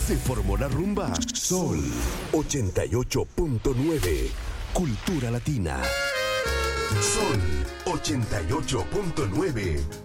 Se formó la rumba. Sol 88.9. Cultura Latina. Sol 88.9.